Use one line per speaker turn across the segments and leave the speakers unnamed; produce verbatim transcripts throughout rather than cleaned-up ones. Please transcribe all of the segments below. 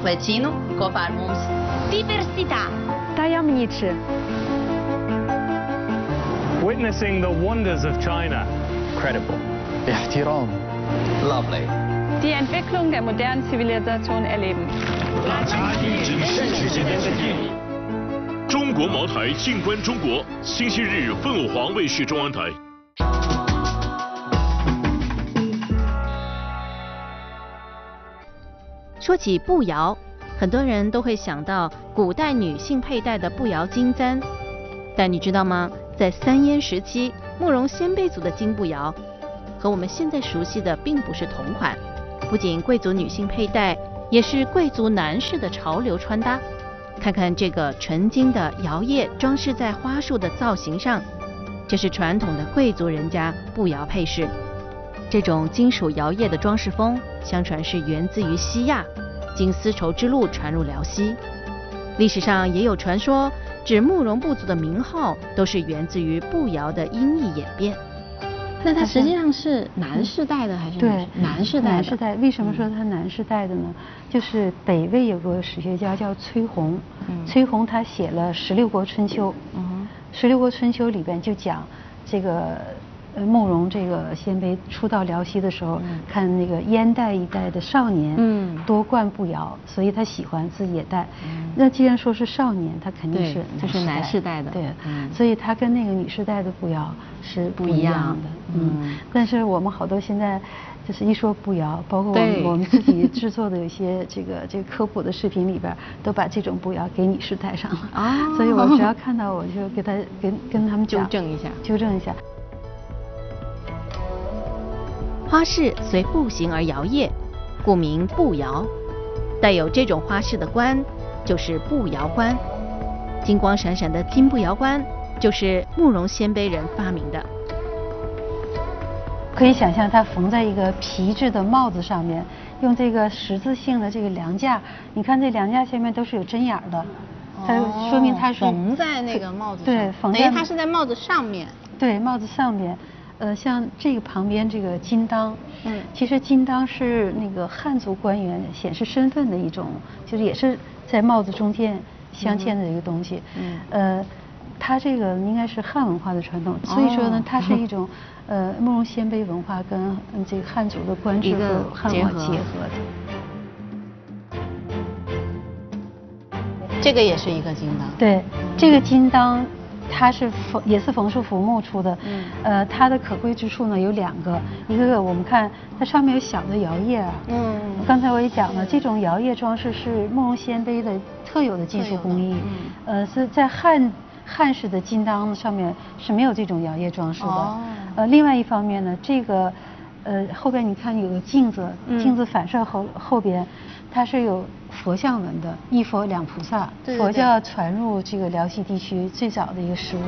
refletindo com farmos
Diversità.
Tajemniczy.
Witnessing the wonders of China.
Credible.
احترام.
Lovely.
Die Entwicklung der modernen Zivilisation erleben.
拉近与真实之间的距离。中国茅台，静观中国，星期日凤凰卫视中央台。
说起步摇，很多人都会想到古代女性佩戴的步摇金簪，但你知道吗？在三燕时期，慕容鲜卑族的金步摇和我们现在熟悉的并不是同款，不仅贵族女性佩戴，也是贵族男士的潮流穿搭。看看这个纯金的摇叶装饰在花束的造型上，这是传统的贵族人家步摇配饰。这种金属摇叶的装饰风，相传是源自于西亚，经丝绸之路传入辽西。历史上也有传说，指慕容部族的名号都是源自于步摇的音译演变。
那它实际上是男士戴的还是
对
男士戴的？
男士戴。为什么说它男士戴的呢？嗯、就是北魏有个史学家叫崔洪，嗯、崔洪他写了《十六国春秋》，嗯，《十六国春秋》里边就讲这个。呃，慕容这个鲜卑初到辽西的时候，嗯、看那个燕代一代的少年，嗯，多冠步摇，所以他喜欢自己也戴。嗯、那既然说是少年，他肯定是
就是男士戴的，
对，嗯、所以他跟那个女士戴的步摇是不一样的。嗯，嗯但是我们好多现在就是一说步摇，包括我们我们自己制作的有些这个这个科普的视频里边，都把这种步摇给女士戴上了。啊，所以我只要看到我就给他跟跟他们讲
纠正一下，
纠正一下。
花饰随步行而摇曳，故名步摇。带有这种花饰的冠就是步摇冠，金光闪闪的金步摇冠就是慕容鲜卑人发明的。
可以想象它缝在一个皮质的帽子上面，用这个十字性的这个梁架，你看这梁架下面都是有针眼的，它说明它是
缝在那个帽子上，
对，缝在
等于它是在帽子上面。
对，帽子上面。呃，像这个旁边这个金当，嗯，其实金当是那个汉族官员显示身份的一种，就是也是在帽子中间镶嵌的一个东西。嗯，呃，它这个应该是汉文化的传统，所以说呢，它是一种呃慕容鲜卑文化跟这个汉族的官制和汉文化结合的。
这个也是一个金当。
对，这个金当。它是冯也是冯叔福木出的，嗯，呃，它的可贵之处呢有两个，一个我们看它上面有小的摇叶啊，嗯，刚才我也讲了，这种摇叶装饰是慕容鲜卑的特有的技术工艺，嗯，呃，是在汉汉式的金当上面是没有这种摇叶装饰的，哦，呃，另外一方面呢，这个呃后边你看有个镜子，镜子反射后后边。它是有佛像纹的，一佛两菩萨，对对对佛教传入这个辽西地区最早的一个实物。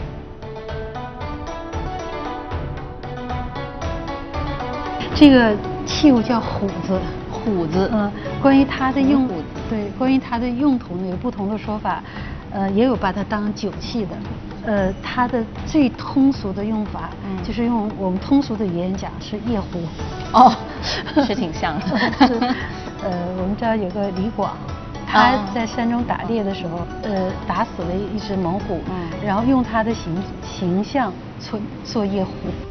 这个器物叫虎子，
虎子，
嗯，关于它的用，对，关于它的用途呢有不同的说法，呃，也有把它当酒器的，呃，它的最通俗的用法，嗯，就是用我们通俗的语言讲是夜壶。
哦，是挺像的。
呃，我们知道有个李广，他在山中打猎的时候，呃，打死了一只猛虎，嗯，然后用他的形形象做做夜壶。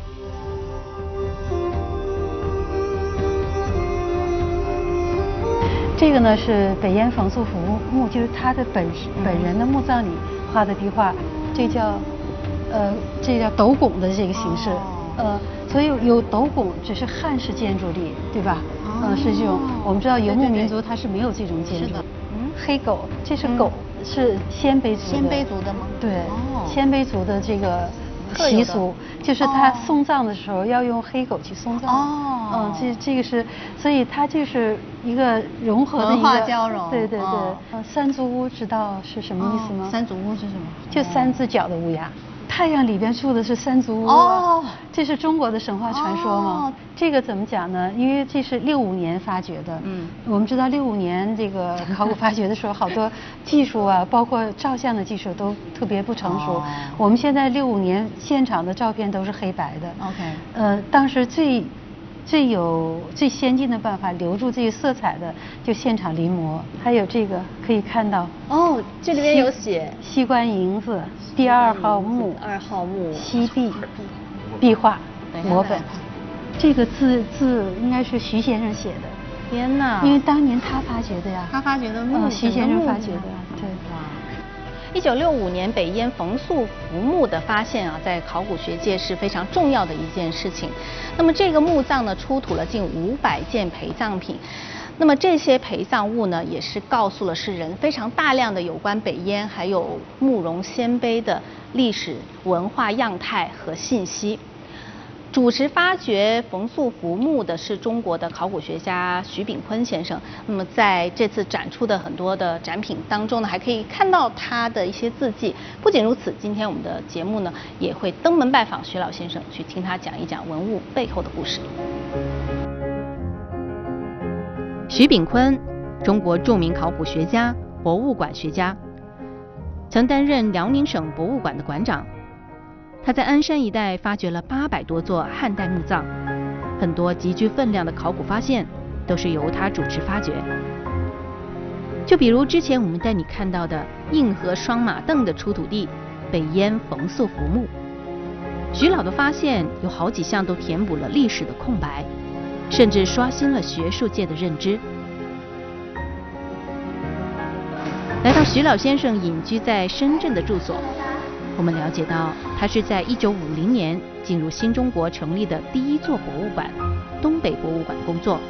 这个呢是北燕冯素福墓，就是他的本本人的墓葬里画的壁画，这叫呃这叫斗拱的这个形式，呃。所以有斗拱，只是汉式建筑里，对吧？嗯、呃，是这种。我们知道游牧民族它是没有这种建筑。是的。嗯，黑狗，这是狗，嗯、是鲜卑族的。
鲜卑族的吗？
对。哦。鲜卑族的这个习俗，就是他送葬的时候要用黑狗去送葬。哦。嗯，这这个是，所以它就是一个融合的一个
文化交融。
对对对。哦、三足乌知道是什么意思吗？
三足乌是什么？
就三只脚的乌鸦。太阳里边住的是三足乌哦，这是中国的神话传说吗？哦、这个怎么讲呢？因为这是六五年发掘的。嗯，我们知道六五年这个考古发掘的时候，好多技术啊，包括照相的技术都特别不成熟。哦、我们现在六五年现场的照片都是黑白的。OK。呃，当时最最有最先进的办法留住这些色彩的，就现场临摹。还有这个可以看到
哦，这里面有写
西关营子第二号墓，
二号墓
西壁壁画摹本。这个字字应该是徐先生写的。
天哪！
因为当年他发掘的呀。
他发掘的墓，
嗯，徐先生发掘的，对。
哇！一九六五年北燕冯素服墓的发现啊，在考古学界是非常重要的一件事情。那么这个墓葬呢，出土了近五百件陪葬品。那么这些陪葬物呢，也是告诉了世人非常大量的有关北燕还有慕容鲜卑的历史文化样态和信息。主持发掘冯素服墓的是中国的考古学家徐炳坤先生。那么在这次展出的很多的展品当中呢，还可以看到他的一些字迹。不仅如此，今天我们的节目呢也会登门拜访徐老先生，去听他讲一讲文物背后的故事。徐炳坤，中国著名考古学家、博物馆学家，曾担任辽宁省博物馆的馆长。他在鞍山一带发掘了八百多座汉代墓葬，很多极具分量的考古发现都是由他主持发掘。就比如之前我们带你看到的硬核双马镫的出土地北燕冯素服墓，徐老的发现有好几项都填补了历史的空白，甚至刷新了学术界的认知。来到徐老先生隐居在深圳的住所，我们了解到，他是在一九五零年进入新中国成立的第一座博物馆——东北博物馆工作。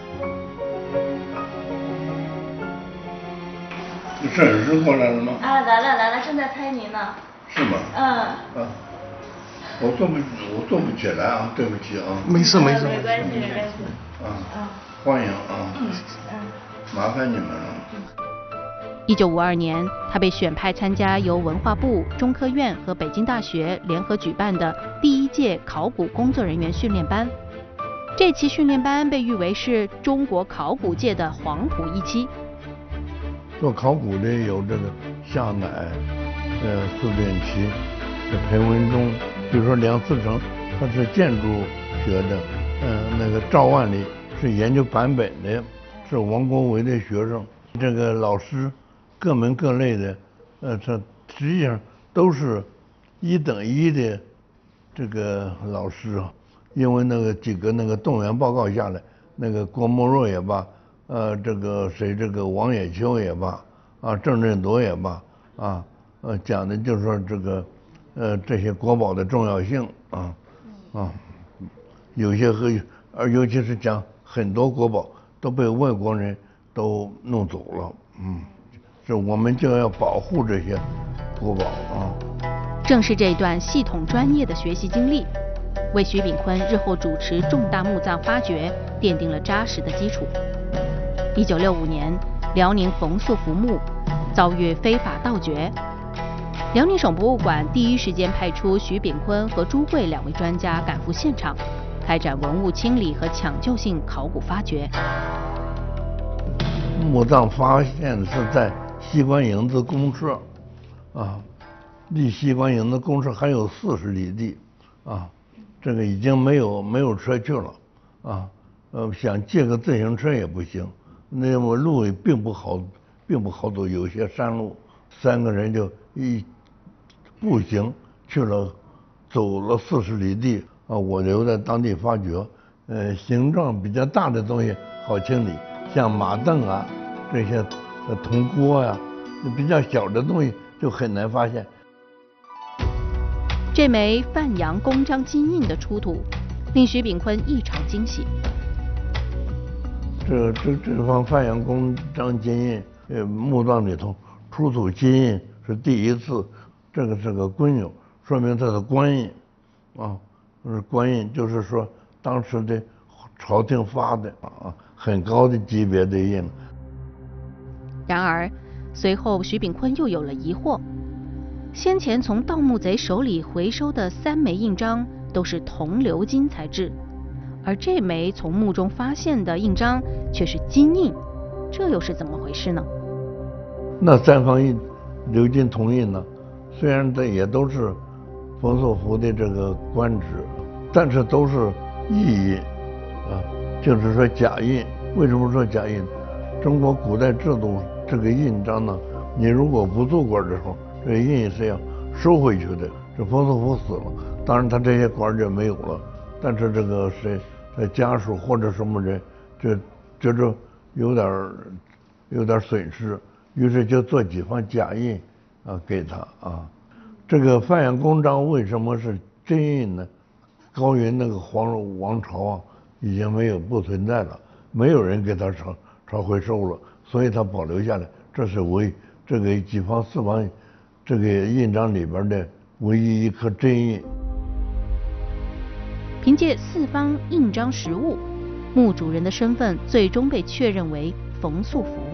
摄影师过来了吗？
啊，来了来了，正在拍您呢。
是吗？
嗯。
啊，我坐不，我坐不起来啊，对不起啊。
没事没事。没关系没关系。
啊，欢迎啊。嗯嗯。麻烦你们了。
一九五二年，他被选派参加由文化部、中科院和北京大学联合举办的第一届考古工作人员训练班。这期训练班被誉为是中国考古界的黄埔一期。
做考古的有这个夏乃、呃苏滇齐、这裴文中，比如说梁思成，他是建筑学的，嗯、呃，那个赵万里是研究版本的，是王国维的学生。这个老师。各门各类的，呃，这实际上都是一等一的这个老师啊，因为那个几个那个动员报告下来，那个郭沫若也罢，呃，这个谁这个王野秋也罢，啊，郑振铎也罢，啊，呃，讲的就是说这个，呃，这些国宝的重要性啊，啊，有些和而尤其是讲很多国宝都被外国人都弄走了，嗯。我们就要保护这些国宝啊！
正是这段系统专业的学习经历，为徐炳坤日后主持重大墓葬发掘奠定了扎实的基础。一九六五年，辽宁冯素服墓遭遇非法盗掘，辽宁省博物馆第一时间派出徐炳坤和朱慧两位专家赶赴现场，开展文物清理和抢救性考古发掘。
墓葬发现是在西关营子公社，啊，离西关营子公社还有四十里地，啊，这个已经没有没有车去了，啊，呃，想借个自行车也不行，那么路也并不好，并不好走，有些山路，三个人就一步行去了，走了四十里地，啊，我留在当地发掘，呃，形状比较大的东西好清理，像马镫啊这些。铜锅呀、啊，比较小的东西就很难发现。
这枚范阳公章金印的出土，令徐炳坤异常惊喜。
这这这方范阳公章金印，呃，墓葬里头出土金印是第一次，这个是个官钮，说明它的官印，啊，是官印，就是说当时的朝廷发的啊，很高的级别的印。
然而，随后徐炳坤又有了疑惑：先前从盗墓贼手里回收的三枚印章都是铜鎏金材质，而这枚从墓中发现的印章却是金印，这又是怎么回事呢？
那三方印，鎏金铜印呢，虽然这也都是冯素服的这个官职，但是都是异印， 啊，就是说假印。为什么说假印？中国古代制度这个印章呢，你如果不做官的时候，这个印是要收回去的。这冯素福死了，当然他这些官就没有了，但是这个谁的家属或者什么人，就觉着有点有点损失，于是就做几方假印啊给他啊。这个范阳公章为什么是真印呢？高云那个皇王朝啊，已经没有不存在了，没有人给他抄抄回收了，所以他保留下来，这是唯这个几方四方这个印章里边的唯一一颗真印。
凭借四方印章实物，墓主人的身份最终被确认为冯素福。